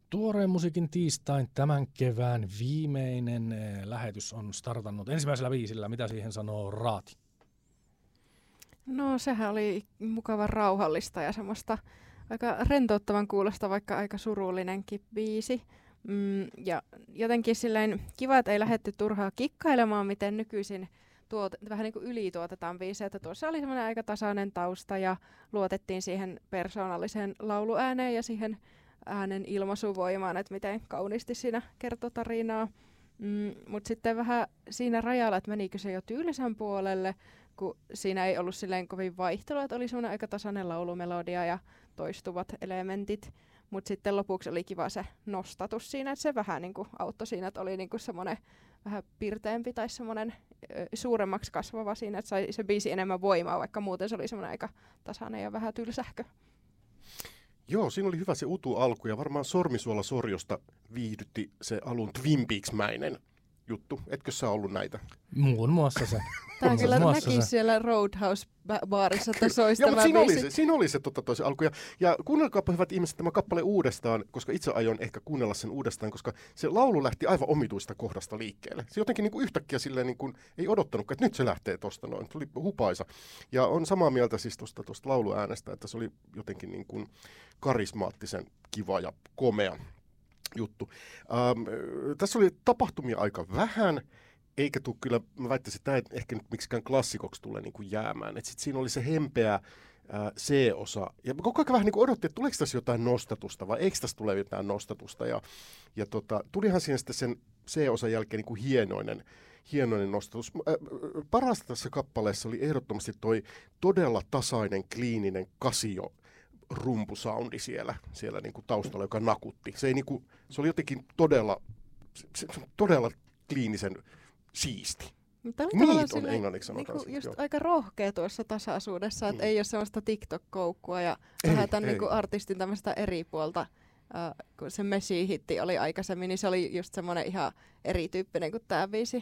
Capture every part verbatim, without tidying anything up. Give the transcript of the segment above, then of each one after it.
Tuoreen musiikin tiistain tämän kevään viimeinen lähetys on startannut ensimmäisellä biisillä. Mitä siihen sanoo Raati? No sehän oli mukavan rauhallista ja semmoista aika rentouttavan kuulosta, vaikka aika surullinenkin biisi. Mm, ja jotenkin silleen kiva, että ei lähdetty turhaa kikkailemaan, miten nykyisin tuot, vähän niin kuin ylituotetaan biisejä. Että tuossa oli semmoinen aika tasainen tausta ja luotettiin siihen persoonalliseen lauluääneen ja siihen äänen ilmaisuvoimaan, että miten kauniisti siinä kertoo tarinaa. Mm, mutta sitten vähän siinä rajalla, että menikö se jo tyylisen puolelle, kun siinä ei ollut silleen kovin vaihtelua, että oli semmoinen aika tasainen laulumelodia ja toistuvat elementit. Mutta sitten lopuksi oli kiva se nostatus siinä, että se vähän niinku auttoi siinä, että oli niinku semmoinen vähän pirteempi tai semmoinen ö, suuremmaksi kasvava siinä, että sai se biisi enemmän voimaa, vaikka muuten se oli semmoinen aika tasainen ja vähän tylsähkö. Joo, siinä oli hyvä se utu alku ja varmaan Sormisuola Sorjosta viihdytti se alun Twin Peaks-mäinen juttu. Etkö sä ollut näitä? Muun muassa se. Tämä kyllä Muassa näki se. siellä Roadhouse-baarissa, että soisi Joo, tämä mutta siinä oli biisi. se, siinä oli se totta toisi alku. Ja, ja kuunnelkaapa hyvät ihmiset tämä kappale uudestaan, koska itse aion ehkä kuunnella sen uudestaan, koska se laulu lähti aivan omituista kohdasta liikkeelle. Se jotenkin niin kuin yhtäkkiä silleen niin kuin ei odottanutkaan, että nyt se lähtee tosta noin. Tuli hupaisa. Ja on samaa mieltä siis tuosta tosta lauluäänestä, että se oli jotenkin niin kuin karismaattisen kiva ja komea juttu. Ähm, tässä oli tapahtumia aika vähän, eikä tule kyllä, mä väittäisin, että tämä ei ehkä nyt miksikään klassikoksi tule niin kuin jäämään. Et sit siinä oli se hempeä ää, C-osa, ja koko ajan vähän niin kuin odotti, että tuleeko tässä jotain nostatusta, vai eikö tässä tule jotain nostatusta. Ja, ja tota, tulihan siinä sitten sen C-osan jälkeen niin kuin hienoinen, hienoinen nostatus. Ää, parasta tässä kappaleessa oli ehdottomasti toi todella tasainen, kliininen kasio, rumpusoundi siellä, siellä niin kuin taustalla, joka nakutti. Se, ei niin kuin, se oli jotenkin todella, se, se, todella kliinisen siisti. Neat on englanniksi sanotaan. Niinku just joo. aika rohkea tuossa tasaisuudessa, että mm. ei ole sellaista TikTok-koukkua ja Ei, vähän tämän ei. niinku artistin tämmöistä eri puolta, äh, kun se Messi-hitti oli aikaisemmin, niin se oli just semmoinen ihan erityyppinen kuin tämä biisi.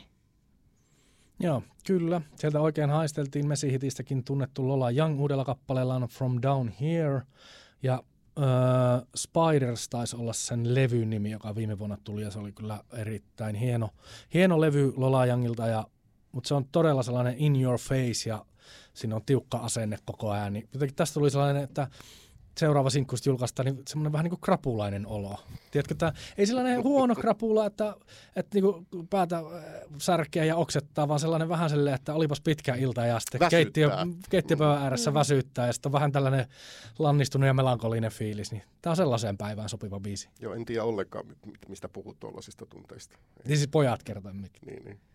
Joo, kyllä. Sieltä oikein haisteltiin Messi-hitistäkin tunnettu Lola Young uudella kappaleellaan From Down Here. Ja äh, Spiders taisi olla sen levyn nimi, joka viime vuonna tuli, ja se oli kyllä erittäin hieno, hieno levy Lola Youngilta, ja, mutta se on todella sellainen in your face, ja siinä on tiukka asenne koko ajan. Niin jotenkin tästä tuli sellainen, että seuraava sinkku julkaista, niin semmoinen vähän niin kuin krapulainen olo. Tiedätkö, että ei sellainen huono krapula, että, että niin kuin päätä särkeä ja oksettaa, vaan sellainen vähän sellainen, että olipas pitkä ilta ja sitten keittiö, keittiöpöydän ääressä mm. väsyttää ja sitten on vähän tällainen lannistunut ja melankolinen fiilis. Niin tämä on sellaiseen päivään sopiva biisi. Joo, en tiedä ollenkaan, mistä puhut tuollaisista tunteista. Niin siis pojat kertoo. Niin, niin.